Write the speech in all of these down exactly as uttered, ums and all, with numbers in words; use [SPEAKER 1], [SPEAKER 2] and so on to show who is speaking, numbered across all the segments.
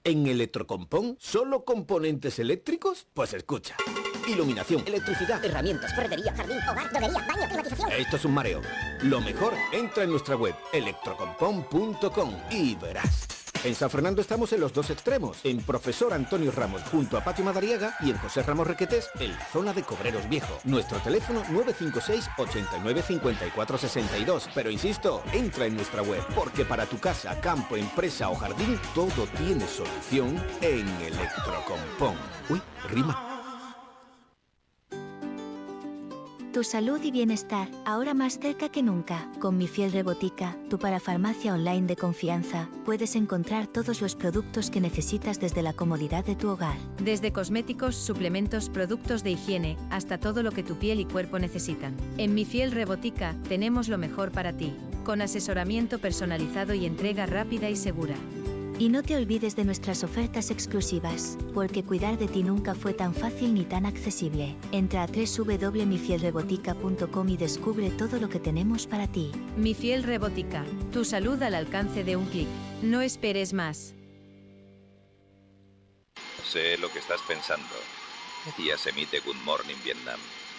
[SPEAKER 1] ¿En Electrocompón solo componentes eléctricos? Pues escucha. Iluminación, electricidad,
[SPEAKER 2] herramientas, ferretería, jardín, hogar, droguería, baño, climatización.
[SPEAKER 1] Esto es un mareo. Lo mejor, entra en nuestra web electrocompón punto com y verás. En San Fernando estamos en los dos extremos, en Profesor Antonio Ramos junto a Patio Madariaga y en José Ramos Requetés en la zona de Cobreros Viejo. Nuestro teléfono nueve cinco seis, ocho nueve cinco cuatro seis dos. Pero insisto, entra en nuestra web, porque para tu casa, campo, empresa o jardín, todo tiene solución en Electrocompón. Uy, rima.
[SPEAKER 3] Tu salud y bienestar, ahora más cerca que nunca. Con Mi Fiel Rebotica, tu parafarmacia online de confianza, puedes encontrar todos los productos que necesitas desde la comodidad de tu hogar.
[SPEAKER 4] Desde cosméticos, suplementos, productos de higiene, hasta todo lo que tu piel y cuerpo necesitan. En Mi Fiel Rebotica, tenemos lo mejor para ti, con asesoramiento personalizado y entrega rápida y segura.
[SPEAKER 3] Y no te olvides de nuestras ofertas exclusivas, porque cuidar de ti nunca fue tan fácil ni tan accesible. Entra a doble u doble u doble u punto mi fiel rebotica punto com y descubre todo lo que tenemos para ti.
[SPEAKER 4] Mi Fiel Rebotica, tu salud al alcance de un clic. No esperes más.
[SPEAKER 5] Sé lo que estás pensando. ¿Qué día se emite Good Morning Vietnam?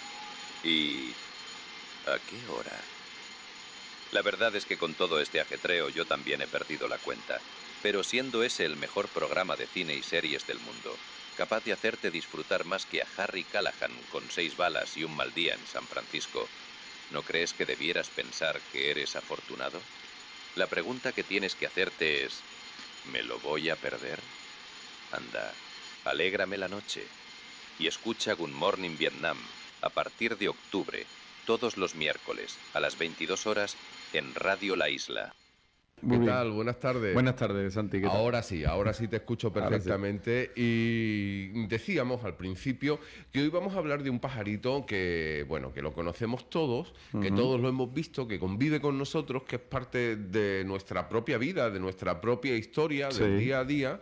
[SPEAKER 5] ¿Y a qué hora? La verdad es que con todo este ajetreo yo también he perdido la cuenta. Pero siendo ese el mejor programa de cine y series del mundo, capaz de hacerte disfrutar más que a Harry Callahan con seis balas y un mal día en San Francisco, ¿no crees que debieras pensar que eres afortunado? La pregunta que tienes que hacerte es, ¿me lo voy a perder? Anda, alégrame la noche y escucha Good Morning Vietnam a partir de octubre, todos los miércoles, a las veintidós horas, en Radio La Isla.
[SPEAKER 6] ¿Qué tal? Buenas tardes.
[SPEAKER 7] Buenas tardes, Santi. ¿Qué tal?
[SPEAKER 6] Ahora sí, ahora sí te escucho perfectamente. Sí. Y decíamos al principio que hoy vamos a hablar de un pajarito que, bueno, que lo conocemos todos, uh-huh. que todos lo hemos visto, que convive con nosotros, que es parte de nuestra propia vida, de nuestra propia historia, sí. del día a día.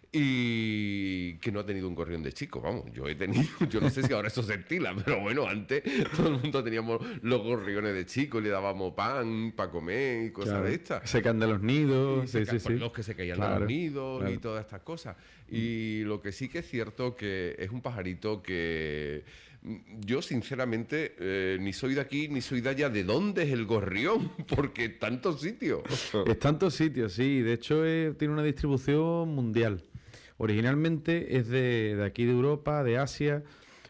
[SPEAKER 6] Y que no ha tenido un gorrión de chico, vamos, yo he tenido, yo no sé si ahora eso se estila, pero bueno, antes todo el mundo teníamos los gorriones de chico, le dábamos pan para comer y cosas claro, de estas.
[SPEAKER 7] Se caen de los nidos, sí,
[SPEAKER 6] sí,
[SPEAKER 7] sí, sí.
[SPEAKER 6] Los que se caían claro, de los nidos claro. y todas estas cosas. Y lo que sí que es cierto que es un pajarito que yo sinceramente eh, ni soy de aquí ni soy de allá. ¿De dónde es el gorrión? Porque tantos sitios.
[SPEAKER 7] Es tantos sitios, sí, de hecho eh, tiene una distribución mundial. Originalmente es de, de aquí de Europa, de Asia,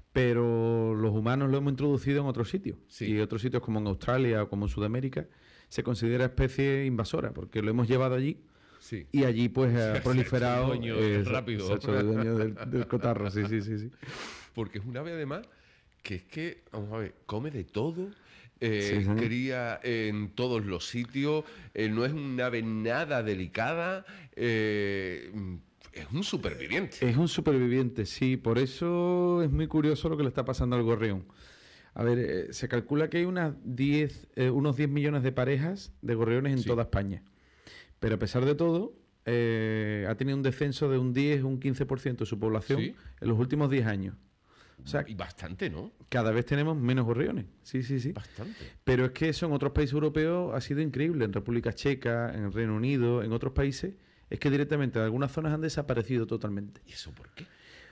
[SPEAKER 7] pero los humanos lo hemos introducido en otros sitios. Sí. Y otros sitios como en Australia o como en Sudamérica se considera especie invasora porque lo hemos llevado allí. Sí. Y allí pues ha proliferado.
[SPEAKER 6] Se ha hecho dueño eh, rápido.
[SPEAKER 7] Se ha hecho dueño del, del cotarro, sí, sí, sí, sí.
[SPEAKER 6] Porque es un ave además que es que, vamos a ver, come de todo. Eh, sí, sí. Cría en todos los sitios. Eh, no es un ave nada delicada. Eh, Es un superviviente.
[SPEAKER 7] Es un superviviente, sí. Por eso es muy curioso lo que le está pasando al gorrión. A ver, eh, se calcula que hay unas diez, eh, unos diez millones de parejas de gorriones en sí. toda España. Pero a pesar de todo, eh, ha tenido un descenso de un diez, un quince por ciento de su población ¿sí? en los últimos diez años. O sea,
[SPEAKER 6] y bastante, ¿no?
[SPEAKER 7] Cada vez tenemos menos gorriones. Sí, sí, sí.
[SPEAKER 6] Bastante.
[SPEAKER 7] Pero es que eso en otros países europeos ha sido increíble. En República Checa, en el Reino Unido, en otros países... Es que directamente en algunas zonas han desaparecido totalmente.
[SPEAKER 6] ¿Y eso por qué?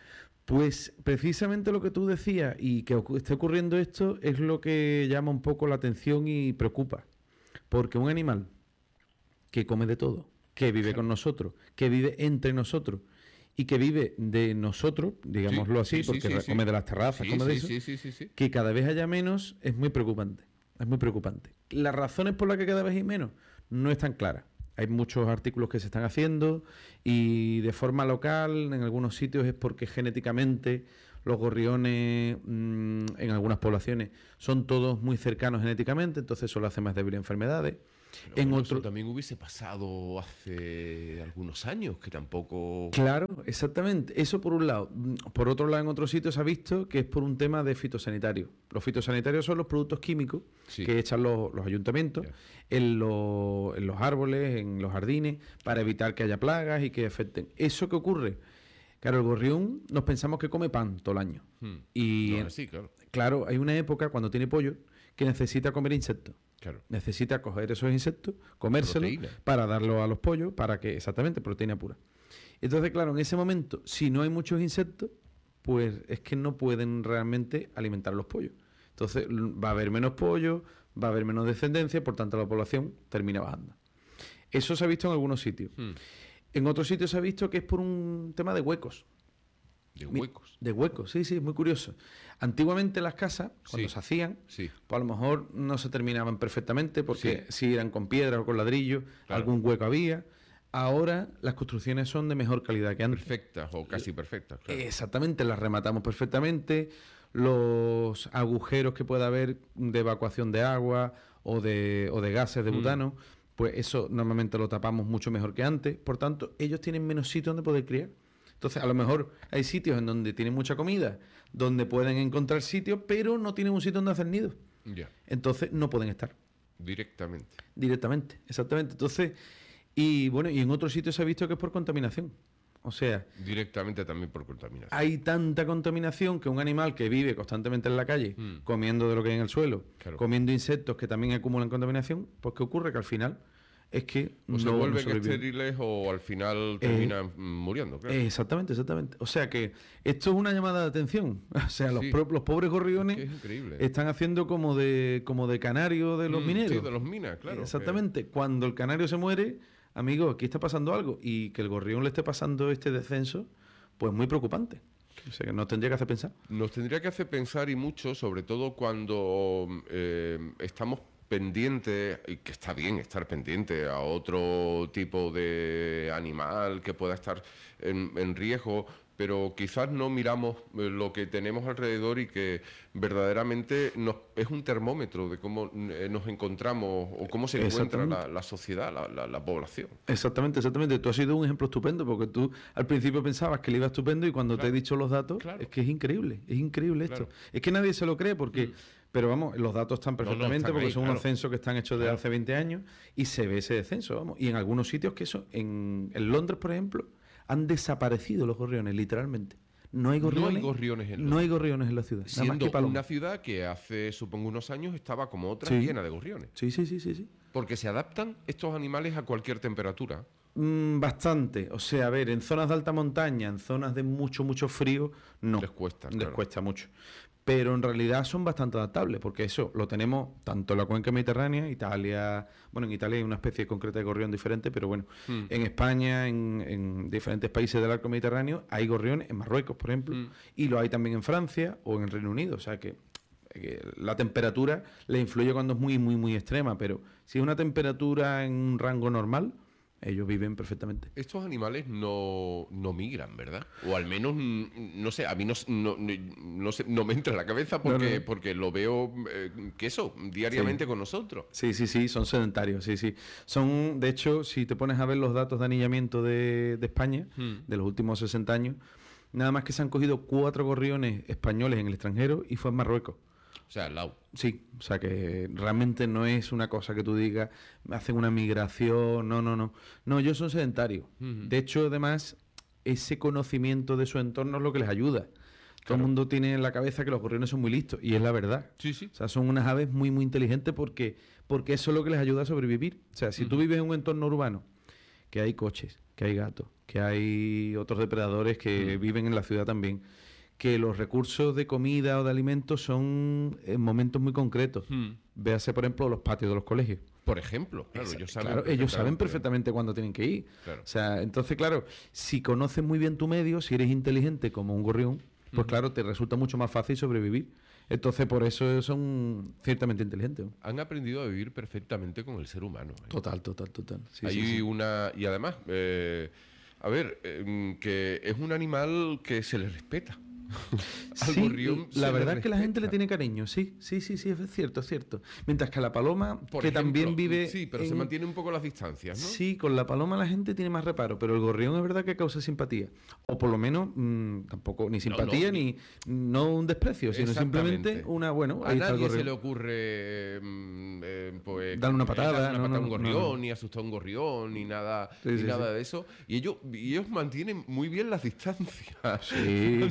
[SPEAKER 7] Pues precisamente lo que tú decías y que esté ocurriendo esto es lo que llama un poco la atención y preocupa. Porque un animal que come de todo, que vive claro. con nosotros, que vive entre nosotros y que vive de nosotros, digámoslo sí, así, sí, porque sí, sí, come sí. de las terrazas, sí, come sí, de eso,
[SPEAKER 6] sí, sí, sí, sí.
[SPEAKER 7] que cada vez haya menos es muy preocupante. Es muy preocupante. Las razones por las que cada vez hay menos no están claras. Hay muchos artículos que se están haciendo y de forma local, en algunos sitios es porque genéticamente los gorriones mmm, en algunas poblaciones son todos muy cercanos genéticamente, entonces eso lo hace más débil a enfermedades.
[SPEAKER 6] Pero en bueno, otro... Eso también hubiese pasado hace algunos años, que tampoco...
[SPEAKER 7] Claro, exactamente. Eso por un lado. Por otro lado, en otros sitios se ha visto que es por un tema de fitosanitario. Los fitosanitarios son los productos químicos sí. que echan los, los ayuntamientos yeah. en, lo, en los árboles, en los jardines, para evitar que haya plagas y que afecten. ¿Eso qué ocurre? Claro, el gorrión nos pensamos que come pan todo el año. Hmm. Y
[SPEAKER 6] no, sí, claro.
[SPEAKER 7] Claro, hay una época cuando tiene pollo que necesita comer insectos.
[SPEAKER 6] Claro.
[SPEAKER 7] Necesita coger esos insectos, comérselos,
[SPEAKER 6] Proteína.
[SPEAKER 7] para darlo a los pollos, para que, exactamente, proteína pura. Entonces, claro, en ese momento, si no hay muchos insectos, pues es que no pueden realmente alimentar a los pollos. Entonces, va a haber menos pollos, va a haber menos descendencia, por tanto, la población termina bajando. Eso se ha visto en algunos sitios.
[SPEAKER 6] Hmm.
[SPEAKER 7] En otros sitios se ha visto que es por un tema de huecos.
[SPEAKER 6] De huecos.
[SPEAKER 7] De huecos, sí, sí, es muy curioso. Antiguamente las casas, cuando
[SPEAKER 6] Sí.
[SPEAKER 7] se hacían,
[SPEAKER 6] Sí.
[SPEAKER 7] pues a lo mejor no se terminaban perfectamente porque
[SPEAKER 6] Sí.
[SPEAKER 7] si eran con piedra o con ladrillo,
[SPEAKER 6] Claro.
[SPEAKER 7] algún hueco había. Ahora las construcciones son de mejor calidad que antes.
[SPEAKER 6] Perfectas o casi perfectas, claro.
[SPEAKER 7] Exactamente, las rematamos perfectamente. Los agujeros que pueda haber de evacuación de agua o de, o de gases de
[SPEAKER 6] Mm.
[SPEAKER 7] butano, pues eso normalmente lo tapamos mucho mejor que antes. Por tanto, ellos tienen menos sitio donde poder criar. Entonces, a lo mejor hay sitios en donde tienen mucha comida, donde pueden encontrar sitios, pero no tienen un sitio donde hacer nidos.
[SPEAKER 6] Ya,
[SPEAKER 7] Entonces, no pueden estar
[SPEAKER 6] directamente.
[SPEAKER 7] directamente. Exactamente. Entonces, y bueno, y en otros sitios se ha visto que es por contaminación. O sea,
[SPEAKER 6] Directamente también por contaminación.
[SPEAKER 7] hay tanta contaminación que un animal que vive constantemente en la calle,
[SPEAKER 6] Mm.
[SPEAKER 7] comiendo de lo que hay en el suelo,
[SPEAKER 6] Claro.
[SPEAKER 7] comiendo insectos que también acumulan contaminación, pues ¿qué ocurre? Que al final es que
[SPEAKER 6] O se
[SPEAKER 7] no- no
[SPEAKER 6] vuelven
[SPEAKER 7] sobreviven.
[SPEAKER 6] estériles o al final terminan mm, muriendo, claro.
[SPEAKER 7] Eh, exactamente, exactamente. O sea que esto es una llamada de atención. O sea, los,
[SPEAKER 6] Sí.
[SPEAKER 7] pro- los pobres gorriones
[SPEAKER 6] Que es increíble.
[SPEAKER 7] están haciendo como de como de canario de los
[SPEAKER 6] Mm,
[SPEAKER 7] mineros.
[SPEAKER 6] Sí, de los minas, claro.
[SPEAKER 7] Exactamente. Cuando el canario se muere, amigo, aquí está pasando algo. Y que el gorrión le esté pasando este descenso, pues muy preocupante. O sea que nos tendría que hacer pensar.
[SPEAKER 6] Que nos tendría que hacer pensar y mucho, sobre todo cuando eh, estamos pendientes, y que está bien estar pendiente a otro tipo de animal que pueda estar en, en riesgo, pero quizás no miramos eh, lo que tenemos alrededor y que verdaderamente nos, es un termómetro de cómo eh, nos encontramos o cómo se encuentra la, la sociedad, la, la, la población.
[SPEAKER 7] Exactamente, exactamente. Tú has sido un ejemplo estupendo porque tú al principio pensabas que le iba estupendo y cuando te
[SPEAKER 6] Claro.
[SPEAKER 7] he dicho los datos,
[SPEAKER 6] Claro.
[SPEAKER 7] es que es increíble, es increíble esto.
[SPEAKER 6] Claro.
[SPEAKER 7] Es que nadie se lo cree porque...
[SPEAKER 6] Mm.
[SPEAKER 7] Pero vamos, los datos están
[SPEAKER 6] no,
[SPEAKER 7] perfectamente
[SPEAKER 6] están
[SPEAKER 7] porque
[SPEAKER 6] ahí,
[SPEAKER 7] son
[SPEAKER 6] claro.
[SPEAKER 7] unos censos que están hechos desde
[SPEAKER 6] Claro.
[SPEAKER 7] hace veinte años y se ve ese descenso, vamos. Y en algunos sitios que eso, en, en Londres, por ejemplo, han desaparecido los gorriones, literalmente. No hay
[SPEAKER 6] No hay
[SPEAKER 7] gorriones,
[SPEAKER 6] gorriones en
[SPEAKER 7] no
[SPEAKER 6] Londres.
[SPEAKER 7] hay gorriones en la ciudad. nada más
[SPEAKER 6] Siendo
[SPEAKER 7] que palomas.
[SPEAKER 6] una ciudad que hace, supongo, unos años estaba como otra
[SPEAKER 7] Sí.
[SPEAKER 6] llena de gorriones.
[SPEAKER 7] Sí, sí, sí, sí, sí.
[SPEAKER 6] Porque se adaptan estos animales a cualquier temperatura.
[SPEAKER 7] Mm, bastante. O sea, a ver, en zonas de alta montaña, en zonas de mucho, mucho frío, no.
[SPEAKER 6] Les cuesta,
[SPEAKER 7] Les
[SPEAKER 6] claro.
[SPEAKER 7] cuesta mucho. Pero en realidad son bastante adaptables, porque eso lo tenemos tanto en la cuenca mediterránea, Italia, bueno, en Italia hay una especie concreta de gorrión diferente, pero bueno,
[SPEAKER 6] Mm.
[SPEAKER 7] en España, en, en diferentes países del arco mediterráneo, hay gorriones, en Marruecos, por ejemplo,
[SPEAKER 6] Mm.
[SPEAKER 7] y lo hay también en Francia o en el Reino Unido. O sea que, que la temperatura le influye cuando es muy, muy, muy extrema, pero si es una temperatura en un rango normal, ellos viven perfectamente.
[SPEAKER 6] Estos animales no, no migran, ¿verdad? O al menos, mm, no sé, a mí no, no, no, sé, no me entra en la cabeza porque,
[SPEAKER 7] No, no.
[SPEAKER 6] porque lo veo, eh, que eso, diariamente con nosotros.
[SPEAKER 7] Sí, sí, sí, son sedentarios, sí, sí. Son, de hecho, si te pones a ver los datos de anillamiento de, de España,
[SPEAKER 6] Hmm.
[SPEAKER 7] de los últimos sesenta años, nada más que se han cogido cuatro gorriones españoles en el extranjero y fue en Marruecos.
[SPEAKER 6] O sea, al lado.
[SPEAKER 7] Sí, o sea que realmente no es una cosa que tú digas, hacen una migración, no, no, no. No, ellos son sedentarios.
[SPEAKER 6] Ujú.
[SPEAKER 7] De hecho, además, ese conocimiento de su entorno es lo que les ayuda. Todo
[SPEAKER 6] Claro.
[SPEAKER 7] el mundo tiene en la cabeza que los gorriones son muy listos, y es la verdad.
[SPEAKER 6] Sí, sí.
[SPEAKER 7] O sea, son unas aves muy, muy inteligentes porque, porque eso es lo que les ayuda a sobrevivir. O sea, si tú
[SPEAKER 6] Ujú.
[SPEAKER 7] vives en un entorno urbano, que hay coches, que hay gatos, que hay otros depredadores que
[SPEAKER 6] Mm.
[SPEAKER 7] viven en la ciudad también, que los recursos de comida o de alimentos son en momentos muy concretos.
[SPEAKER 6] Hmm.
[SPEAKER 7] Véase, por ejemplo, los patios de los colegios.
[SPEAKER 6] Por ejemplo, claro, ellos saben,
[SPEAKER 7] Claro, ellos saben perfectamente cuándo tienen que ir.
[SPEAKER 6] Claro.
[SPEAKER 7] O sea, entonces, claro, si conoces muy bien tu medio, si eres inteligente como un gorrión, pues
[SPEAKER 6] Ujú.
[SPEAKER 7] claro, te resulta mucho más fácil sobrevivir. Entonces, por eso son ciertamente inteligentes. ¿no?
[SPEAKER 6] Han aprendido a vivir perfectamente con el ser humano. ¿eh?
[SPEAKER 7] Total, total, total. Sí,
[SPEAKER 6] Hay
[SPEAKER 7] sí, sí.
[SPEAKER 6] una... Y además, eh, a ver, eh, que es un animal que se le respeta. Al
[SPEAKER 7] Sí,
[SPEAKER 6] gorrión se
[SPEAKER 7] la
[SPEAKER 6] le
[SPEAKER 7] verdad es que la gente le
[SPEAKER 6] respeta.
[SPEAKER 7] tiene cariño, sí, sí, sí, sí, es cierto, es cierto. Mientras que a la paloma,
[SPEAKER 6] Por
[SPEAKER 7] que
[SPEAKER 6] ejemplo,
[SPEAKER 7] también vive...
[SPEAKER 6] Sí, pero se
[SPEAKER 7] en-
[SPEAKER 6] mantiene un poco las distancias, ¿no?
[SPEAKER 7] Sí, con la paloma la gente tiene más reparo, pero el gorrión es verdad que causa simpatía. O por lo menos, mm, tampoco ni simpatía
[SPEAKER 6] no,
[SPEAKER 7] ni no un desprecio, sino simplemente
[SPEAKER 6] Exactamente.
[SPEAKER 7] una, bueno,
[SPEAKER 6] A
[SPEAKER 7] ahí está el
[SPEAKER 6] nadie se
[SPEAKER 7] gorrión.
[SPEAKER 6] le ocurre mm, eh, pues,
[SPEAKER 7] Darle una
[SPEAKER 6] eh,
[SPEAKER 7] patada,
[SPEAKER 6] darle una
[SPEAKER 7] no,
[SPEAKER 6] patada a un
[SPEAKER 7] no,
[SPEAKER 6] gorrión,
[SPEAKER 7] no, no.
[SPEAKER 6] ni asustar a un gorrión, ni nada,
[SPEAKER 7] Sí,
[SPEAKER 6] ni
[SPEAKER 7] sí,
[SPEAKER 6] nada
[SPEAKER 7] sí.
[SPEAKER 6] de eso. Y ellos, y ellos mantienen muy bien las distancias.
[SPEAKER 7] Sí, sí, sí,
[SPEAKER 6] Mantienen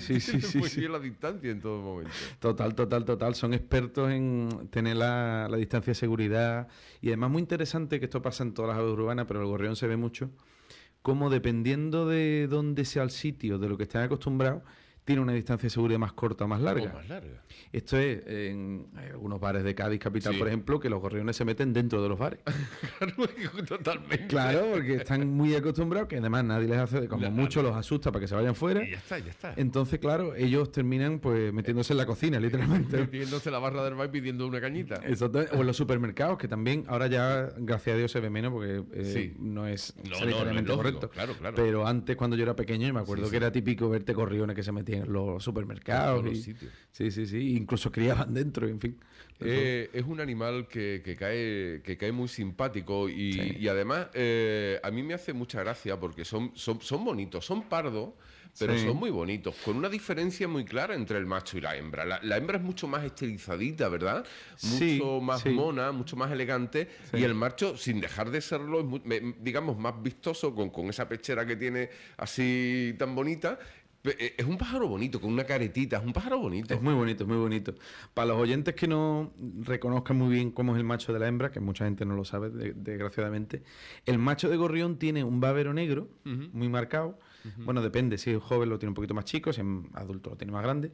[SPEAKER 7] sí,
[SPEAKER 6] muy
[SPEAKER 7] sí.
[SPEAKER 6] bien la distancia en todo momento.
[SPEAKER 7] Total, total, total. Son expertos en tener la, la distancia de seguridad. Y además muy interesante, que esto pasa en todas las aves urbanas, pero el gorrión se ve mucho, como dependiendo de dónde sea el sitio, de lo que estén acostumbrados, tiene una distancia de seguridad más corta o más larga.
[SPEAKER 6] O más larga.
[SPEAKER 7] Esto es en hay algunos bares de Cádiz capital,
[SPEAKER 6] Sí.
[SPEAKER 7] por ejemplo, que los gorriones se meten dentro de los bares.
[SPEAKER 6] Claro, totalmente.
[SPEAKER 7] Claro, porque están muy acostumbrados, que además nadie les hace, como
[SPEAKER 6] La-
[SPEAKER 7] mucho los asusta para que se vayan fuera.
[SPEAKER 6] Y ya está, ya está.
[SPEAKER 7] Entonces, claro, ellos terminan pues metiéndose en la cocina, literalmente.
[SPEAKER 6] Metiéndose la barra del bar pidiendo una cañita.
[SPEAKER 7] Exactamente. O en los supermercados, que también ahora ya, gracias a Dios, se ve menos porque eh,
[SPEAKER 6] Sí.
[SPEAKER 7] no es
[SPEAKER 6] No, no,
[SPEAKER 7] sanitariamente
[SPEAKER 6] no es lógico,
[SPEAKER 7] correcto.
[SPEAKER 6] claro, claro.
[SPEAKER 7] Pero antes, cuando yo era pequeño, me acuerdo
[SPEAKER 6] Sí,
[SPEAKER 7] que
[SPEAKER 6] sí.
[SPEAKER 7] era típico verte gorriones que se metían en los supermercados.
[SPEAKER 6] En todos los
[SPEAKER 7] y-
[SPEAKER 6] sitios.
[SPEAKER 7] Sí, sí, sí. Incluso criaban dentro, en fin.
[SPEAKER 6] Eh, es un animal que, que cae que cae muy simpático y,
[SPEAKER 7] Sí.
[SPEAKER 6] y además eh, a mí me hace mucha gracia porque son, son, son bonitos, son pardos, pero
[SPEAKER 7] Sí.
[SPEAKER 6] son muy bonitos, con una diferencia muy clara entre el macho y la hembra. La, la hembra es mucho más estilizadita, ¿verdad?
[SPEAKER 7] Sí,
[SPEAKER 6] Mucho más
[SPEAKER 7] sí.
[SPEAKER 6] mona, mucho más elegante,
[SPEAKER 7] Sí.
[SPEAKER 6] y el macho, sin dejar de serlo, es muy- me- digamos, más vistoso, con, con esa pechera que tiene así tan bonita. Pe- Es un pájaro bonito, con una caretita, es un pájaro bonito.
[SPEAKER 7] Es muy bonito, es muy bonito. Para los oyentes que no reconozcan muy bien cómo es el macho de la hembra, que mucha gente no lo sabe, de- desgraciadamente, el macho de gorrión tiene un bávero negro muy marcado. Bueno, depende, si es joven lo tiene un poquito más chico, si es adulto lo tiene más grande.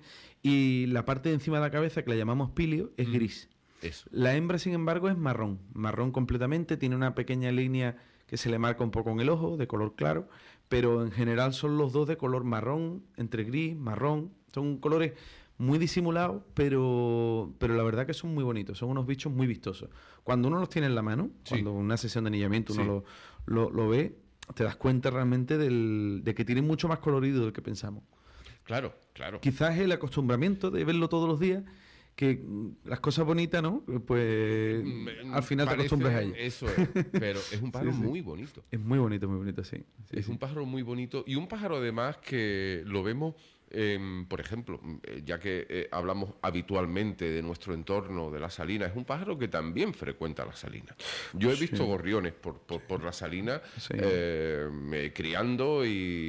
[SPEAKER 7] Y la parte de encima de la cabeza, que la llamamos pilio, es gris.
[SPEAKER 6] Eso.
[SPEAKER 7] La hembra, sin embargo, es marrón, marrón completamente, tiene una pequeña línea que se le marca un poco en el ojo, de color claro, pero en general son los dos de color marrón, entre gris, marrón, son colores muy disimulados, pero, pero la verdad que son muy bonitos, son unos bichos muy vistosos. Cuando uno los tiene en la mano,
[SPEAKER 6] Sí.
[SPEAKER 7] cuando en una sesión de anillamiento uno
[SPEAKER 6] Sí.
[SPEAKER 7] lo, lo, lo ve, te das cuenta realmente del, de que tiene mucho más colorido del que pensamos.
[SPEAKER 6] Claro, claro.
[SPEAKER 7] Quizás el acostumbramiento de verlo todos los días, que mm, las cosas bonitas, ¿no? Pues
[SPEAKER 6] Mm,
[SPEAKER 7] al final te
[SPEAKER 6] parece-
[SPEAKER 7] acostumbras a ellas.
[SPEAKER 6] Eso es, pero es un pájaro
[SPEAKER 7] Sí, sí.
[SPEAKER 6] muy bonito.
[SPEAKER 7] Es muy bonito, muy bonito, sí. Sí,
[SPEAKER 6] es
[SPEAKER 7] sí.
[SPEAKER 6] un pájaro muy bonito y un pájaro además que lo vemos, em, por ejemplo, eh, ya que eh, hablamos habitualmente de nuestro entorno, de la salina, es un pájaro que también frecuenta la salina. Yo he visto
[SPEAKER 7] Sí.
[SPEAKER 6] gorriones por, por, por la salina
[SPEAKER 7] Sí.
[SPEAKER 6] eh, me- criando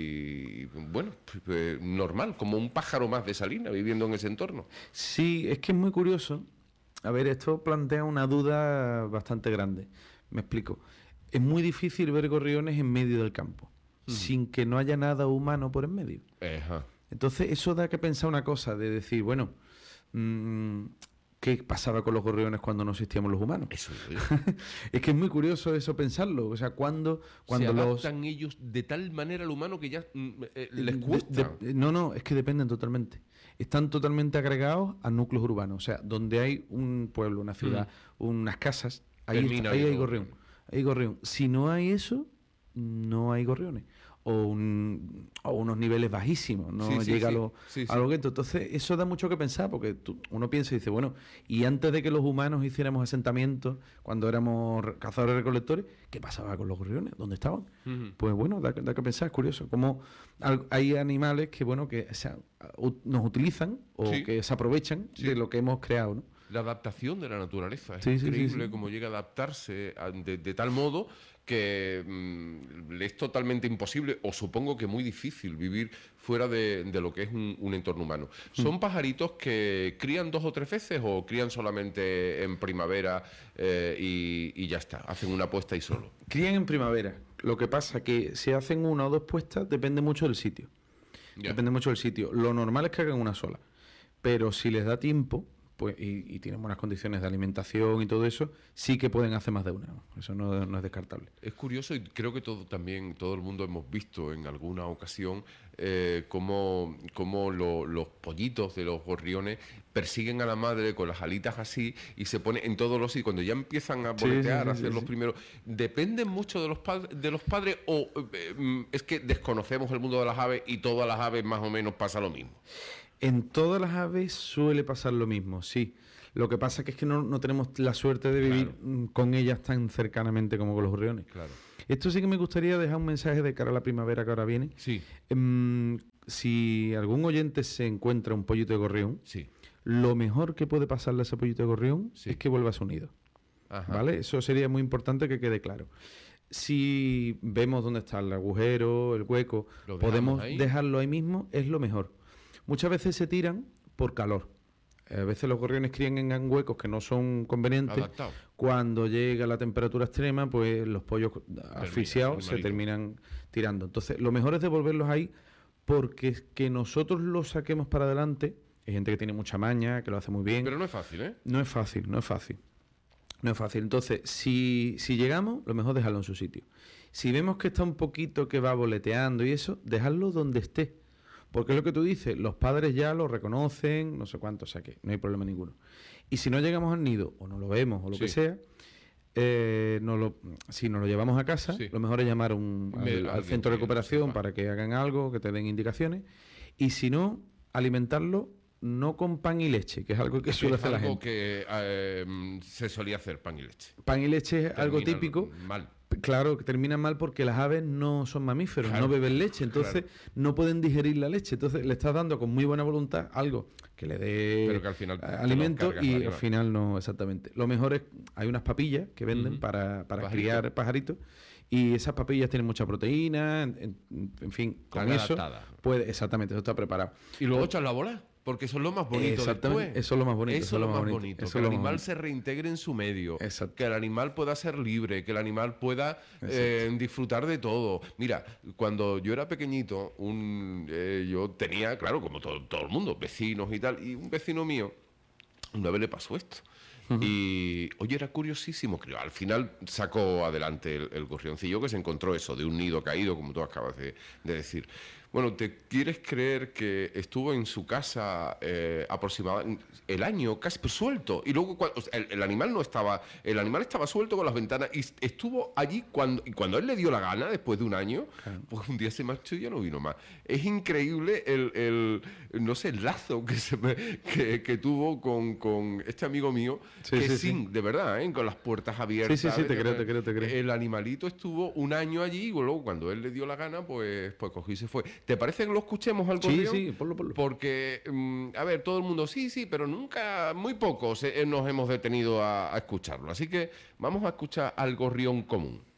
[SPEAKER 6] y, bueno, pues, pues, normal, como un pájaro más de salina viviendo en ese entorno.
[SPEAKER 7] Sí, es que es muy curioso. A ver, esto plantea una duda bastante grande. Me explico. Es muy difícil ver gorriones en medio del campo, sin que no haya nada humano por en medio.
[SPEAKER 6] Ajá.
[SPEAKER 7] Entonces, eso da que pensar una cosa, de decir, bueno, mm, ¿qué pasaba con los gorriones cuando no existíamos los humanos?
[SPEAKER 6] Eso lo digo.
[SPEAKER 7] Es que es muy curioso eso pensarlo. O sea, cuando, cuando
[SPEAKER 6] Se
[SPEAKER 7] los...
[SPEAKER 6] adaptan ellos de tal manera al humano que ya mm, eh, les
[SPEAKER 7] De-
[SPEAKER 6] cuesta.
[SPEAKER 7] de- no, no, es que dependen totalmente. Están totalmente agregados a núcleos urbanos. O sea, donde hay un pueblo, una ciudad, unas casas, ahí,
[SPEAKER 6] Termina
[SPEAKER 7] está- ahí hay
[SPEAKER 6] habiendo
[SPEAKER 7] gorrión. Hay gorrión. Si no hay eso, no hay gorriones. O, un- o unos niveles bajísimos, no
[SPEAKER 6] Sí, sí,
[SPEAKER 7] llega
[SPEAKER 6] sí.
[SPEAKER 7] a, lo,
[SPEAKER 6] Sí,
[SPEAKER 7] a
[SPEAKER 6] sí.
[SPEAKER 7] lo que... Entonces, eso da mucho que pensar, porque tú- uno piensa y dice, bueno, y antes de que los humanos hiciéramos asentamientos, cuando éramos re- cazadores recolectores, ¿qué pasaba con los gorriones? ¿Dónde estaban?
[SPEAKER 6] Ujú.
[SPEAKER 7] Pues bueno, da, da que pensar, es curioso. Como al- hay animales que, bueno, que o sea, u- nos utilizan o
[SPEAKER 6] Sí.
[SPEAKER 7] que se aprovechan
[SPEAKER 6] Sí.
[SPEAKER 7] de lo que hemos creado, ¿no?
[SPEAKER 6] La adaptación de la naturaleza. Es
[SPEAKER 7] Sí, sí, sí,
[SPEAKER 6] increíble
[SPEAKER 7] sí.
[SPEAKER 6] cómo llega a adaptarse a- de, de tal modo que mm, le es totalmente imposible, o supongo que muy difícil, vivir fuera de, de lo que es un, un entorno humano.
[SPEAKER 7] Hmm.
[SPEAKER 6] ¿Son pajaritos que crían dos o tres veces o crían solamente en primavera eh, y, y ya está? Hacen una puesta y solo.
[SPEAKER 7] Crían en primavera. Lo que pasa que si hacen una o dos puestas, depende mucho del sitio.
[SPEAKER 6] Ya.
[SPEAKER 7] Depende mucho del sitio. Lo normal es que hagan una sola. Pero si les da tiempo, pues, y, y tienen buenas condiciones de alimentación y todo eso, sí que pueden hacer más de una. Eso no, no es descartable.
[SPEAKER 6] Es curioso y creo que todo también todo el mundo hemos visto en alguna ocasión eh, cómo, cómo lo- los pollitos de los gorriones persiguen a la madre con las alitas así y se pone en todos los sitios. Cuando ya empiezan a
[SPEAKER 7] Sí,
[SPEAKER 6] boletear,
[SPEAKER 7] sí,
[SPEAKER 6] a
[SPEAKER 7] sí,
[SPEAKER 6] hacer
[SPEAKER 7] sí,
[SPEAKER 6] los
[SPEAKER 7] sí.
[SPEAKER 6] primeros, ¿dependen mucho de los, pad- de los padres o eh, mm, es que desconocemos el mundo de las aves y todas las aves más o menos pasa lo mismo?
[SPEAKER 7] En todas las aves suele pasar lo mismo, sí. Lo que pasa que es que no, no tenemos la suerte de vivir
[SPEAKER 6] Claro.
[SPEAKER 7] mm, con ellas tan cercanamente como con los gorriones.
[SPEAKER 6] Claro.
[SPEAKER 7] Esto sí que me gustaría dejar un mensaje de cara a la primavera que ahora viene.
[SPEAKER 6] Sí,
[SPEAKER 7] Em, si algún oyente se encuentra un pollito de gorrión,
[SPEAKER 6] sí.
[SPEAKER 7] lo mejor que puede pasarle a ese pollito de gorrión
[SPEAKER 6] Sí.
[SPEAKER 7] es que vuelva a su nido.
[SPEAKER 6] Ajá.
[SPEAKER 7] ¿Vale? Eso sería muy importante que quede claro. Si vemos dónde está el agujero, el hueco,
[SPEAKER 6] Lo dejamos
[SPEAKER 7] podemos
[SPEAKER 6] ahí.
[SPEAKER 7] dejarlo ahí mismo, es lo mejor. Muchas veces se tiran por calor. A veces los gorriones crían en huecos que no son convenientes.
[SPEAKER 6] Adaptado.
[SPEAKER 7] Cuando llega la temperatura extrema, pues los pollos asfixiados se terminan tirando. Entonces, lo mejor es devolverlos ahí, porque que nosotros los saquemos para adelante, hay gente que tiene mucha maña, que lo hace muy bien.
[SPEAKER 6] Pero no es fácil, ¿eh?
[SPEAKER 7] No es fácil, no es fácil. No es fácil. Entonces, si, si llegamos, lo mejor es dejarlo en su sitio. Si vemos que está un poquito que va boleteando y eso, dejarlo donde esté. Porque es lo que tú dices, los padres ya lo reconocen, no sé cuánto, o sea que no hay problema ninguno. Y si no llegamos al nido, o no lo vemos, o lo sí. que sea, eh, no lo, si nos lo llevamos a casa, sí. lo mejor es llamar un, al, al centro de recuperación para que hagan algo, que te den indicaciones. Y si no, alimentarlo no con pan y leche, que es algo que suele hacer la gente.
[SPEAKER 6] Es algo que eh, se solía hacer, pan y leche.
[SPEAKER 7] Pan y leche es Termina algo típico.
[SPEAKER 6] Mal.
[SPEAKER 7] Claro, que terminan mal porque las aves no son mamíferos, claro, no beben leche, entonces claro. no pueden digerir la leche. Entonces le estás dando con muy buena voluntad algo que le dé
[SPEAKER 6] Pero que al final
[SPEAKER 7] alimento y al final no, exactamente. Lo mejor es, hay unas papillas que venden uh-huh. para, para criar pajaritos, y esas papillas tienen mucha proteína, en, en, en fin, con
[SPEAKER 6] Están
[SPEAKER 7] eso
[SPEAKER 6] adaptadas.
[SPEAKER 7] puede, exactamente, eso está preparado.
[SPEAKER 6] Y luego echas la bola. Porque eso es lo más bonito.
[SPEAKER 7] Exactamente,
[SPEAKER 6] después.
[SPEAKER 7] eso es lo más bonito.
[SPEAKER 6] Eso, eso es lo más bonito. bonito.
[SPEAKER 7] Eso
[SPEAKER 6] que el animal
[SPEAKER 7] bonito.
[SPEAKER 6] se reintegre en su medio.
[SPEAKER 7] Exacto.
[SPEAKER 6] Que el animal pueda ser libre. Que el animal pueda eh, disfrutar de todo. Mira, cuando yo era pequeñito, un, eh, yo tenía, claro, como todo, todo el mundo, vecinos y tal. Y un vecino mío, una vez le pasó esto. Uh-huh. Y, oye, era curiosísimo, creo. Al final sacó adelante el, el gorrioncillo, que se encontró eso, de un nido caído, como tú acabas de, de decir. Bueno, ¿te quieres creer que estuvo en su casa eh, aproximadamente el año casi pues, suelto? Y luego cuando, el, el animal no estaba, el animal estaba suelto con las ventanas y estuvo allí cuando, y cuando él le dio la gana, después de un año, claro. pues un día se marchó y ya no vino más. Es increíble el, el no sé, el lazo que, se me, que, que tuvo con, con este amigo mío, sí, que sí, sin, sí. de verdad, ¿eh? Con las puertas abiertas.
[SPEAKER 7] Sí, sí, sí, te creo, te creo, te creo.
[SPEAKER 6] El animalito estuvo un año allí y luego cuando él le dio la gana, pues, pues cogió y se fue. ¿Te parece que lo escuchemos al gorrión?
[SPEAKER 7] Sí, sí, ponlo, ponlo.
[SPEAKER 6] Porque, um, a ver, todo el mundo sí, sí, pero nunca, muy pocos eh, nos hemos detenido a, a escucharlo. Así que vamos a escuchar al gorrión común.